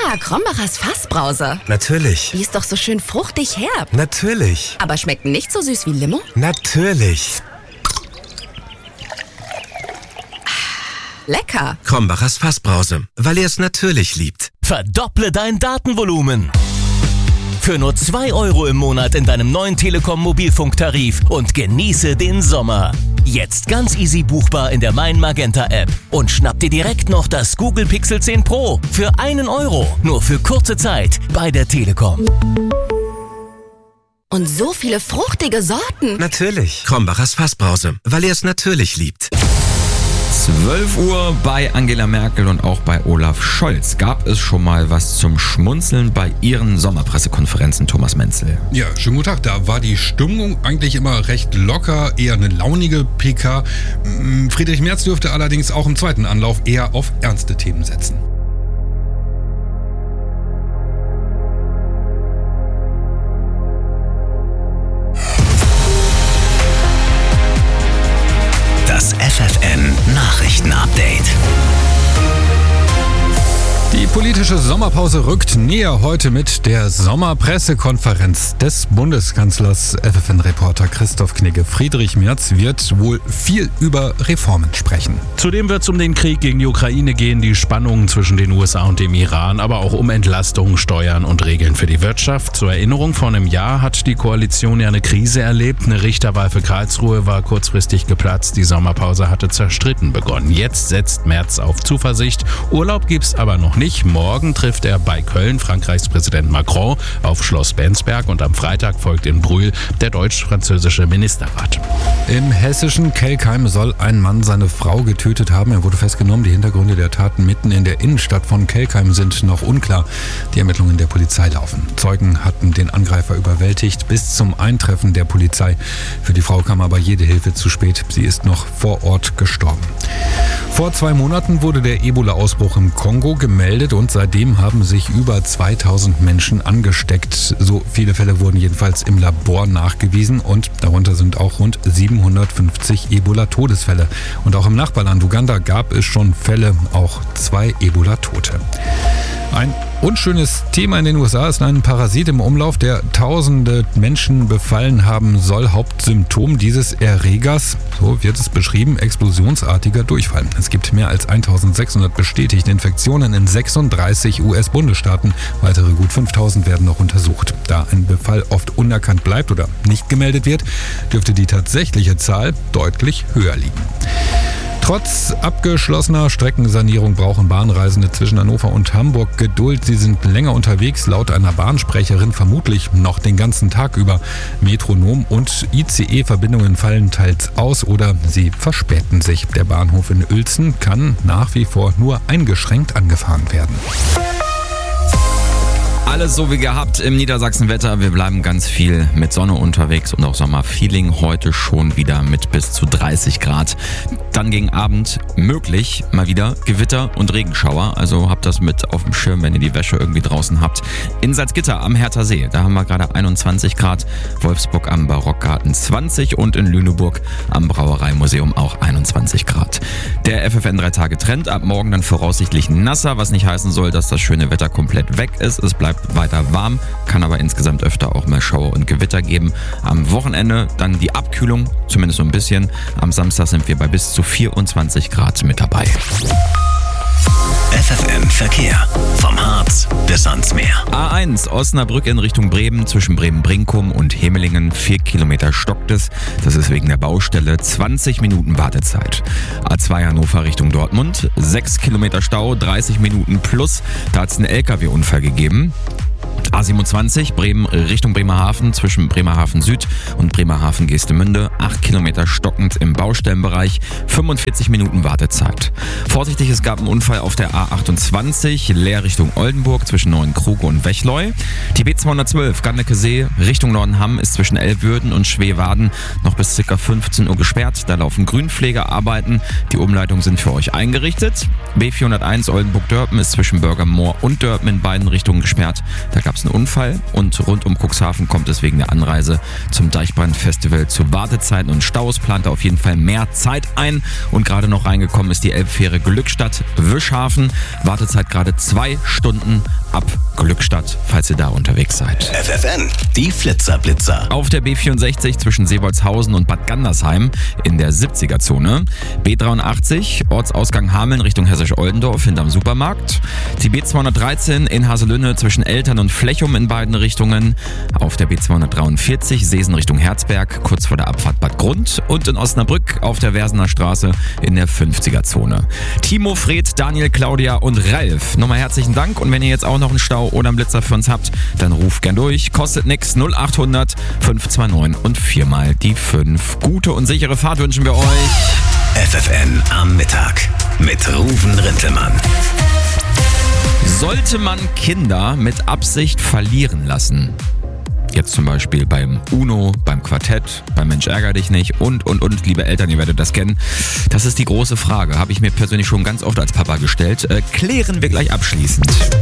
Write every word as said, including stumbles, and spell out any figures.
Ah, Krombacher's Fassbrause. Natürlich. Die ist doch so schön fruchtig herb. Natürlich. Aber schmeckt nicht so süß wie Limo? Natürlich. Lecker. Krombacher's Fassbrause, weil er es natürlich liebt. Verdopple dein Datenvolumen. Für nur zwei Euro im Monat in deinem neuen Telekom-Mobilfunktarif und genieße den Sommer. Jetzt ganz easy buchbar in der Mein Magenta App. Und schnapp dir direkt noch das Google Pixel zehn Pro für einen Euro. Nur für kurze Zeit bei der Telekom. Und so viele fruchtige Sorten. Natürlich. Krombacher's Fassbrause, weil er es natürlich liebt. zwölf Uhr bei Angela Merkel und auch bei Olaf Scholz. Gab es schon mal was zum Schmunzeln bei ihren Sommerpressekonferenzen, Thomas Menzel? Ja, schönen guten Tag. Da war die Stimmung eigentlich immer recht locker, eher eine launige P K. Friedrich Merz dürfte allerdings auch im zweiten Anlauf eher auf ernste Themen setzen. Das F F N-Nachrichten-Update. Die politische Sommerpause rückt näher heute mit der Sommerpressekonferenz des Bundeskanzlers. F F N-Reporter Christoph Knigge. Friedrich Merz wird wohl viel über Reformen sprechen. Zudem wird es um den Krieg gegen die Ukraine gehen, die Spannungen zwischen den U S A und dem Iran, aber auch um Entlastung, Steuern und Regeln für die Wirtschaft. Zur Erinnerung, vor einem Jahr hat die Koalition ja eine Krise erlebt. Eine Richterwahl für Karlsruhe war kurzfristig geplatzt. Die Sommerpause hatte zerstritten begonnen. Jetzt setzt Merz auf Zuversicht. Urlaub gibt's aber noch nicht. Morgen trifft er bei Köln Frankreichs Präsident Macron auf Schloss Bensberg und am Freitag folgt in Brühl der deutsch-französische Ministerrat. Im hessischen Kelkheim soll ein Mann seine Frau getötet haben. Er wurde festgenommen. Die Hintergründe der Taten mitten in der Innenstadt von Kelkheim sind noch unklar. Die Ermittlungen der Polizei laufen. Zeugen hatten den Angreifer überwältigt bis zum Eintreffen der Polizei. Für die Frau kam aber jede Hilfe zu spät. Sie ist noch vor Ort gestorben. Vor zwei Monaten wurde der Ebola-Ausbruch im Kongo gemeldet und seitdem haben sich über zweitausend Menschen angesteckt. So viele Fälle wurden jedenfalls im Labor nachgewiesen und darunter sind auch rund siebenhundertfünfzig Ebola-Todesfälle. Und auch im Nachbarland Uganda gab es schon Fälle, auch zwei Ebola-Tote. Ein unschönes Thema in den U S A ist ein Parasit im Umlauf, der tausende Menschen befallen haben soll. Hauptsymptom dieses Erregers, so wird es beschrieben, explosionsartiger Durchfall. Es gibt mehr als eintausendsechshundert bestätigte Infektionen in sechsunddreißig U S-Bundesstaaten. Weitere gut fünftausend werden noch untersucht. Da ein Befall oft unerkannt bleibt oder nicht gemeldet wird, dürfte die tatsächliche Zahl deutlich höher liegen. Trotz abgeschlossener Streckensanierung brauchen Bahnreisende zwischen Hannover und Hamburg Geduld. Sie sind länger unterwegs, laut einer Bahnsprecherin vermutlich noch den ganzen Tag über. Metronom- und I C E-Verbindungen fallen teils aus oder sie verspäten sich. Der Bahnhof in Uelzen kann nach wie vor nur eingeschränkt angefahren werden. Alles so wie gehabt im Niedersachsen-Wetter. Wir bleiben ganz viel mit Sonne unterwegs und auch Sommerfeeling. Heute schon wieder mit bis zu dreißig Grad. Dann gegen Abend möglich mal wieder Gewitter und Regenschauer. Also habt das mit auf dem Schirm, wenn ihr die Wäsche irgendwie draußen habt. In Salzgitter am Hertha See, da haben wir gerade einundzwanzig Grad. Wolfsburg am Barockgarten zwanzig und in Lüneburg am Brauereimuseum auch einundzwanzig Grad. Der F F N drei Tage Trend. Ab morgen dann voraussichtlich nasser, was nicht heißen soll, dass das schöne Wetter komplett weg ist. Es bleibt weiter warm, kann aber insgesamt öfter auch mal Schauer und Gewitter geben. Am Wochenende dann die Abkühlung, zumindest so ein bisschen. Am Samstag sind wir bei bis zu vierundzwanzig Grad mit dabei. F F N Verkehr. Vom Harz bis ans Meer. A eins Osnabrück in Richtung Bremen zwischen Bremen-Brinkum und Hemelingen. Vier Kilometer stockt es. Das ist wegen der Baustelle. zwanzig Minuten Wartezeit. A zwei Hannover Richtung Dortmund. Sechs Kilometer Stau, dreißig Minuten plus. Da hat es einen L K W-Unfall gegeben. A siebenundzwanzig Bremen Richtung Bremerhaven zwischen Bremerhaven Süd und Bremerhaven Geestemünde. acht Kilometer stockend im Baustellenbereich, fünfundvierzig Minuten Wartezeit. Vorsichtig, es gab einen Unfall auf der A achtundzwanzig leer Richtung Oldenburg zwischen Neuenkruge und Wechleu. Die B zweihundertzwölf Ganneke-See Richtung Nordenham ist zwischen Elbwürden und Schweewaden noch bis ca. fünfzehn Uhr gesperrt. Da laufen Grünpflegearbeiten. Die Umleitungen sind für euch eingerichtet. B vierhunderteins Oldenburg-Dörpen ist zwischen Bürgermoor und Dörpen in beiden Richtungen gesperrt. Da gab es einen Unfall und rund um Cuxhaven kommt es wegen der Anreise zum Deichbrand-Festival zu Wartezeiten und Staus. Plant auf jeden Fall mehr Zeit ein und gerade noch reingekommen ist die Elbfähre Glückstadt Wischhafen. Wartezeit gerade zwei Stunden ab Glückstadt, falls ihr da unterwegs seid. F F N, die Flitzer-Blitzer. Auf der B vierundsechzig zwischen Seewolzhausen und Bad Gandersheim in der siebziger-Zone. B dreiundachtzig, Ortsausgang Hameln Richtung Hessisch-Oldendorf hinterm Supermarkt. Die B zweihundertdreizehn in Haselünne zwischen Eltern und Flechum in beiden Richtungen. Auf der B zweihundertdreiundvierzig Seesen Richtung Herzberg, kurz vor der Abfahrt Bad Grund. Und in Osnabrück auf der Versener Straße in der fünfziger-Zone. Timo, Fred, Daniel, Claudia und Ralf, nochmal herzlichen Dank. Und wenn ihr jetzt auch noch einen Stau oder einen Blitzer für uns habt, dann ruft gern durch. Kostet nix, null achthundert fünf zwei neun und viermal die fünf. Gute und sichere Fahrt wünschen wir euch. F F N am Mittag mit Ruven Rintelmann. Sollte man Kinder mit Absicht verlieren lassen? Jetzt zum Beispiel beim Uno, beim Quartett, beim Mensch ärger dich nicht und, und, und, liebe Eltern, ihr werdet das kennen. Das ist die große Frage, habe ich mir persönlich schon ganz oft als Papa gestellt. Äh, klären wir gleich abschließend.